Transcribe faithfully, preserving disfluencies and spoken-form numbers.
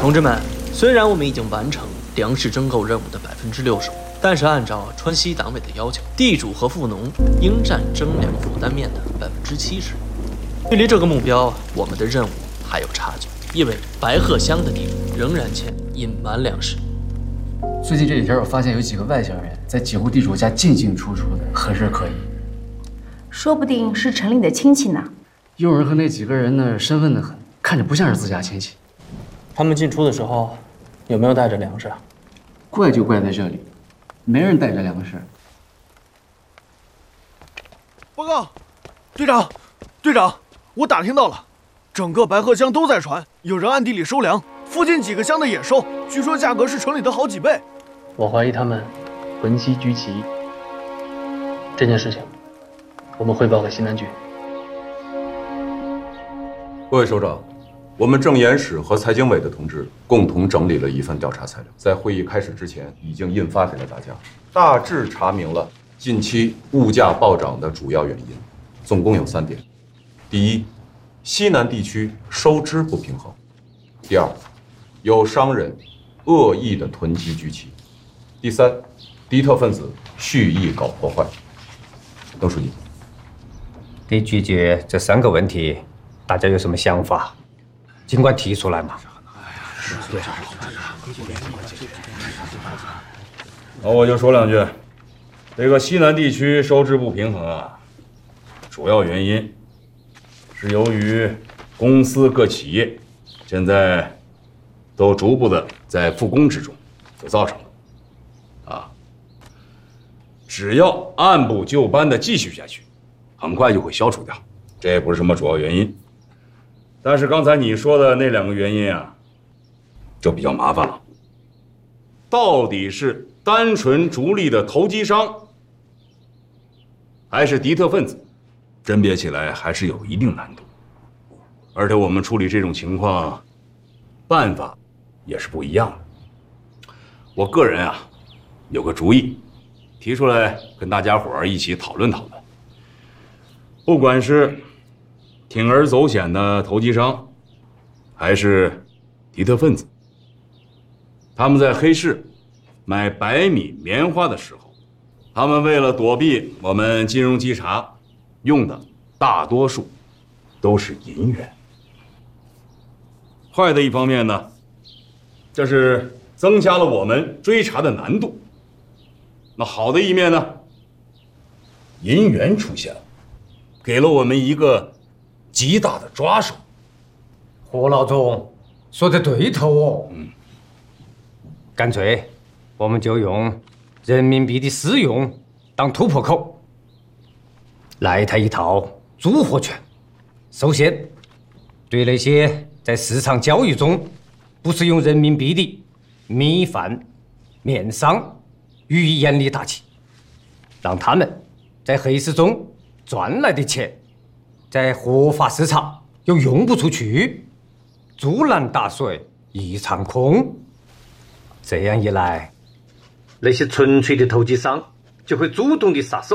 同志们，虽然我们已经完成粮食征购任务的百分之六十五，但是按照川西党委的要求，地主和富农应占征粮负担面的百分之七十。距离这个目标，我们的任务还有差距，因为白鹤乡的地主仍然欠隐瞒粮食。 最近这几天，我发现有几个外乡人在几户地主家进进出出的，很是可疑。 说不定是城里的亲戚呢。 佣人和那几个人呢，身份的很，看着不像是自家亲戚。 他们进出的时候，有没有带着粮食啊？ 怪就怪在这里，没人带着粮食。 报告，队长，队长，我打听到了，整个白鹤乡都在传有人暗地里收粮，附近几个乡的也收，据说价格是城里的好几倍。 我怀疑他们魂西居奇。这件事情，我们汇报给西南局。 各位首长，我们政研室和财经委的同志共同整理了一份调查材料，在会议开始之前已经印发给了大家，大致查明了近期物价暴涨的主要原因，总共有三点：第一，西南地区收支不平衡；第二，有商人恶意的囤积居奇；第三，敌特分子蓄意搞破坏。邓书记， 对解决这三个问题，大家有什么想法？尽管提出来嘛。 那我就说两句。这个西南地区收支不平衡啊，主要原因是由于公司各企业现在都逐步的在复工之中所造成的。啊，只要按部就班的继续下去，很快就会消除掉。这也不是什么主要原因。但是刚才你说的那两个原因啊，就比较麻烦了。到底是单纯逐利的投机商，还是敌特分子，甄别起来还是有一定难度。而且我们处理这种情况，办法也是不一样的。我个人啊，有个主意，提出来跟大家伙儿一起讨论讨论。不管是铤而走险的投机商，还是敌特分子，他们在黑市买白米、棉花的时候，他们为了躲避我们金融稽查，用的大多数都是银元。坏的一方面呢，这是增加了我们追查的难度。那好的一面呢，银元出现了，给了我们一个极大的抓手。 何老总说的对头哦。嗯，干脆我们就用人民币的使用当突破口，来他一套组合拳。首先，对那些在市场交易中不是用人民币的米饭、面商予以严厉打击，让他们在黑市中赚来的钱，在合法市场又用不出去，竹篮打水一场空。这样一来，那些纯粹的投机商就会主动的撒手。